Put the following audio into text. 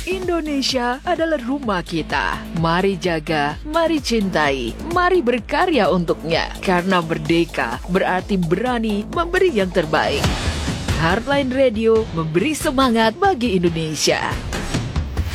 Indonesia adalah rumah kita. Mari jaga, mari cintai, mari berkarya untuknya. Karena merdeka berarti berani memberi yang terbaik. Heartline Radio memberi semangat bagi Indonesia.